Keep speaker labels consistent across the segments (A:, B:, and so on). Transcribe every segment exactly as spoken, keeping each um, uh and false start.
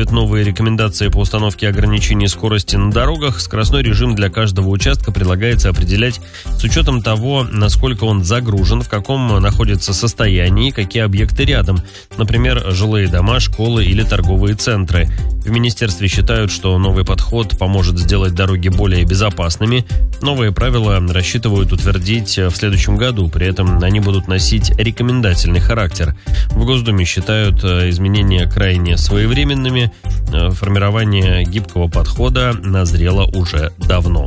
A: готовит новые рекомендации по установке ограничений скорости на дорогах. Скоростной режим для каждого участка предлагается определять с учетом того, насколько он загружен, в каком находится состоянии, какие объекты рядом, например, жилые дома, школы или торговые центры. В министерстве считают, что новый подход поможет сделать дороги более безопасными. Новые правила рассчитывают утвердить в следующем году, при этом они будут носить рекомендательный характер. В Госдуме считают изменения крайне своевременными. Формирование гибкого подхода назрело уже давно.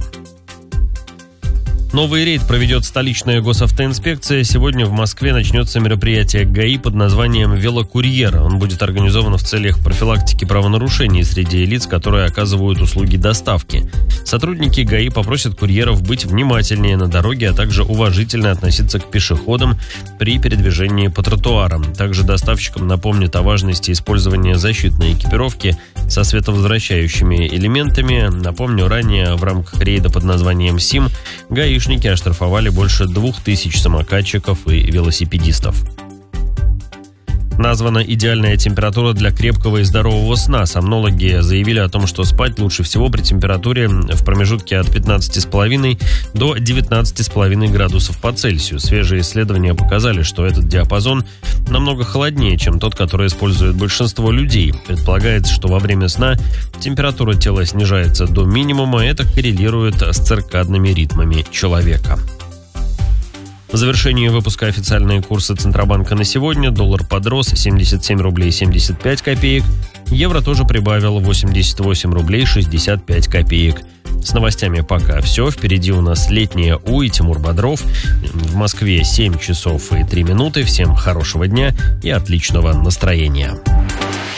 A: Новый рейд проведет столичная госавтоинспекция. Сегодня в Москве начнется мероприятие ГАИ под названием «Велокурьер». Он будет организован в целях профилактики правонарушений среди лиц, которые оказывают услуги доставки. Сотрудники ГАИ попросят курьеров быть внимательнее на дороге, а также уважительно относиться к пешеходам при передвижении по тротуарам. Также доставщикам напомнят о важности использования защитной экипировки со световозвращающими элементами. Напомню, ранее в рамках рейда под названием «СИМ» гаишники оштрафовали больше двух тысяч самокатчиков и велосипедистов. Названа идеальная температура для крепкого и здорового сна. Сомнологи заявили о том, что спать лучше всего при температуре в промежутке от пятнадцати с половиной до девятнадцати с половиной градусов по Цельсию. Свежие исследования показали, что этот диапазон намного холоднее, чем тот, который использует большинство людей. Предполагается, что во время сна температура тела снижается до минимума. Это коррелирует с циркадными ритмами человека. В завершении выпуска официальные курсы Центробанка на сегодня. Доллар подрос семьдесят семь рублей семьдесят пять копеек. Евро тоже прибавил восемьдесят восемь рублей шестьдесят пять копеек. С новостями пока все. Впереди у нас летняя У и Тимур Бодров. В Москве семь часов и три минуты. Всем хорошего дня и отличного настроения.